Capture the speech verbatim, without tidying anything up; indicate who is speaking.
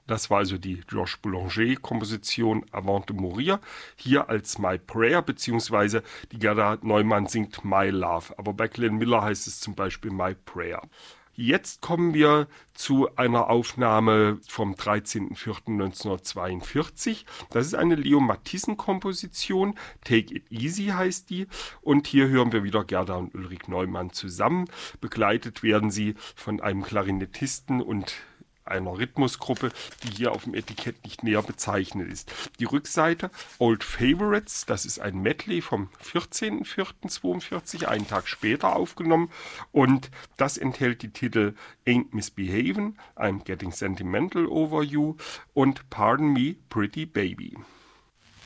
Speaker 1: Das war also die Georges Boulanger-Komposition Avant de mourir, hier als My Prayer, beziehungsweise die Gerda Neumann singt My Love, aber bei Glenn Miller heißt es zum Beispiel My Prayer. Jetzt kommen wir zu einer Aufnahme vom dreizehnten vierten neunzehnhundertzweiundvierzig. Das ist eine Leo Mathiesen-Komposition, Take It Easy heißt die. Und hier hören wir wieder Gerda und Ulrich Neumann zusammen. Begleitet werden sie von einem Klarinettisten und einer Rhythmusgruppe, die hier auf dem Etikett nicht näher bezeichnet ist. Die Rückseite Old Favorites, das ist ein Medley vom vierzehnten vierten zweiundvierzig, einen Tag später aufgenommen, und das enthält die Titel Ain't Misbehavin', I'm Getting Sentimental Over You und Pardon Me, Pretty Baby.